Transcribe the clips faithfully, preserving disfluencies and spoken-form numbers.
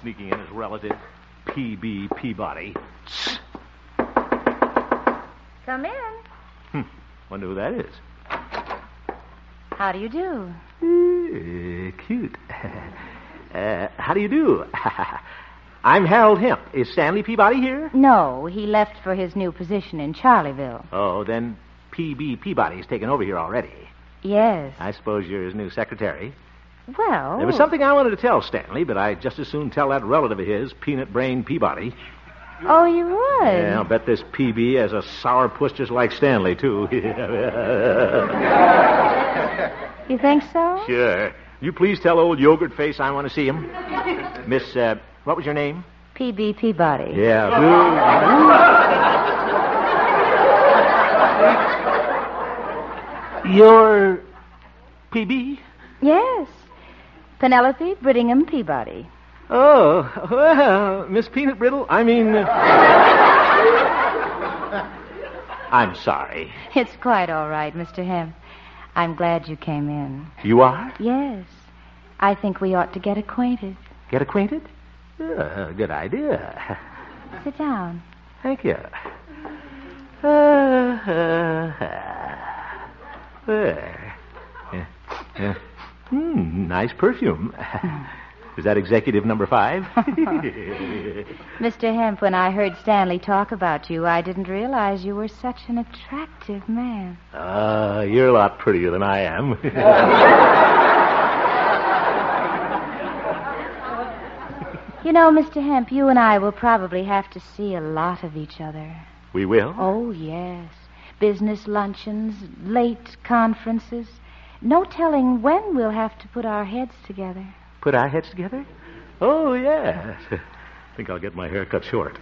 sneaking in his relative, P B Peabody. Come in. Hmm. Wonder who that is. How do you do? Uh, cute. uh, how do you do? I'm Harold Hemp. Is Stanley Peabody here? No, he left for his new position in Charlieville. Oh, then P B Peabody's taken over here already. Yes. I suppose you're his new secretary. Well... There was something I wanted to tell Stanley, but I'd just as soon tell that relative of his, Peanut Brain Peabody. Oh, you would? Yeah, I'll bet this P B has a sourpuss just like Stanley, too. You think so? Sure. You please tell old Yogurt Face I want to see him. Miss, uh, what was your name? P B Peabody. Yeah. You're P B? Yes. Penelope Brittingham Peabody. Oh, well, Miss Peanut Brittle, I mean... Uh... I'm sorry. It's quite all right, Mister Hemp. I'm glad you came in. You are? Yes. I think we ought to get acquainted. Get acquainted? Uh, good idea. Sit down. Thank you. Uh, uh, uh, there. Uh, uh, hmm, nice perfume. Is that executive number five? Mister Hemp, when I heard Stanley talk about you, I didn't realize you were such an attractive man. Uh, you're a lot prettier than I am. You know, Mister Hemp, you and I will probably have to see a lot of each other. We will? Oh, yes. Business luncheons, late conferences. No telling when we'll have to put our heads together. Put our heads together? Oh, yes. I think I'll get my hair cut short.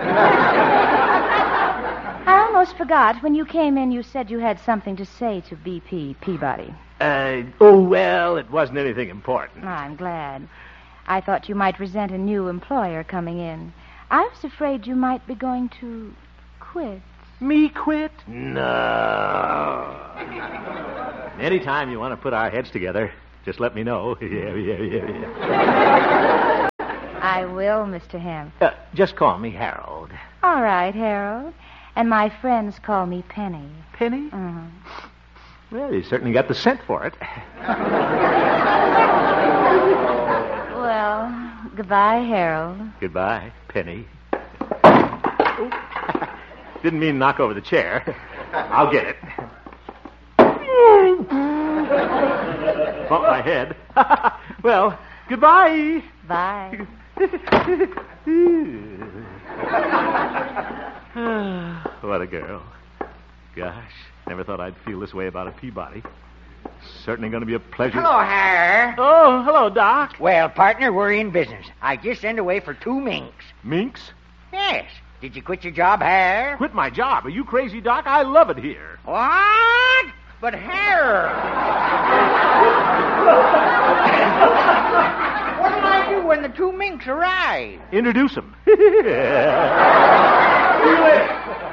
I almost forgot. When you came in, you said you had something to say to B P Peabody. Uh, oh, well, it wasn't anything important. I'm glad. I thought you might resent a new employer coming in. I was afraid you might be going to quit. Me quit? No. Anytime you want to put our heads together, just let me know. Yeah, yeah, yeah, yeah. I will, Mister Hemp. Uh, just call me Harold. All right, Harold. And my friends call me Penny. Penny? Uh-huh. Well, you certainly got the scent for it. Well, goodbye, Harold. Goodbye, Penny. Oh. Didn't mean to knock over the chair. I'll get it. Bump my head. Well, goodbye. Bye. What a girl. Gosh, never thought I'd feel this way about a Peabody. Certainly going to be a pleasure. Hello, Har. Oh, hello, Doc. Well, partner, we're in business. I just sent away for two minks. Minks? Yes. Did you quit your job, Har? Quit my job? Are you crazy, Doc? I love it here. What? But, Har... What will I do when the two minks arrive? Introduce them. See you later.